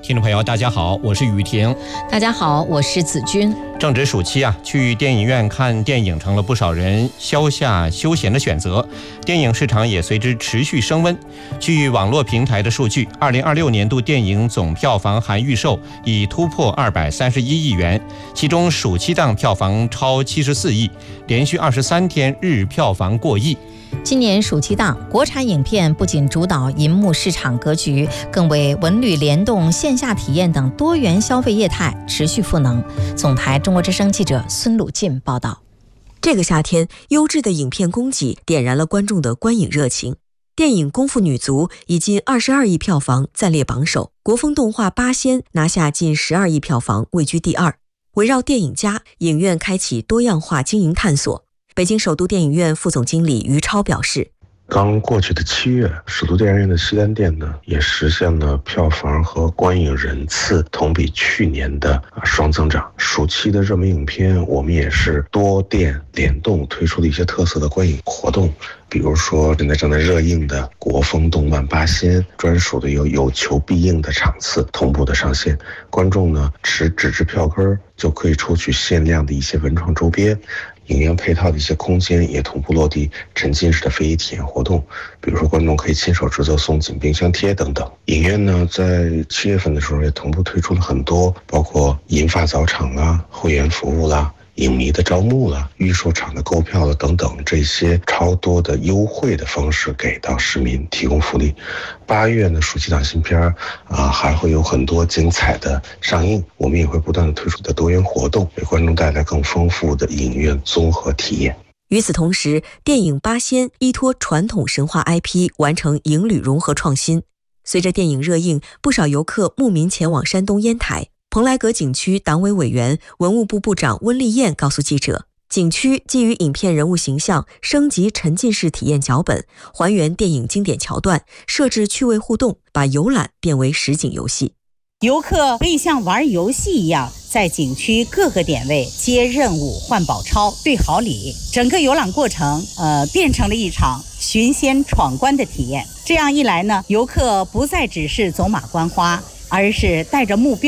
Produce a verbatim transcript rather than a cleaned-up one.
听众朋友大家好，我是雨婷。 大家好，我是子君。 正值暑期啊，去电影院看电影成了不少人消夏休闲的选择，电影市场也随之持续升温。据网络平台的数据，二零二六年度电影总票房含预售已突破二百三十一亿元，其中暑期档票房超七十四亿，连续二十三天日票房过亿。 今年暑期档，国产影片不仅主导银幕市场格局，更为文旅联动、线下体验等多元消费业态持续赋能。总台中国之声记者孙鲁进报道。 这个夏天，优质的影片供给点燃了观众的观影热情。电影《功夫女足》以近二十二亿票房暂列榜首，国风动画《八仙》拿下近十二亿票房位居第二。围绕电影家，影院开启多样化经营探索。北京首都电影院副总经理于超表示， 刚过去的七月，首都电影院的西单店呢，也实现了票房和观影人次同比去年的双增长。暑期的热门影片，我们也是多店联动推出了一些特色的观影活动，比如说现在正在热映的国风动漫《八仙》，专属的有有求必应的场次同步的上线，观众呢持纸质票根就可以抽取限量的一些文创周边。影院配套的一些空间也同步落地沉浸式的非遗体验活动，比如说观众可以亲手制作送景冰箱贴等等。影院呢在七月份的时候也同步推出了很多，包括银发早场啦、会员服务啦、影迷的招募了、预售场的购票了等等，这些超多的优惠的方式给到市民提供福利。八月呢，暑期档新片啊还会有很多精彩的上映，我们也会不断的推出的多元活动，给观众带来更丰富的影院综合体验。 与此同时，电影《八仙》依托传统神话 I P 完成影旅融合创新。随着电影热映，不少游客慕名前往山东烟台。蓬莱阁景区党委委员、文物部部长温丽燕告诉记者，景区基于影片人物形象升级沉浸式体验脚本，还原电影经典桥段，设置趣味互动，把游览变为实景游戏。 游客可以像玩游戏一样，在景区各个点位接任务、换宝钞、兑好礼，整个游览过程呃变成了一场寻仙闯关的体验。这样一来呢，游客不再只是走马观花，而是带着目标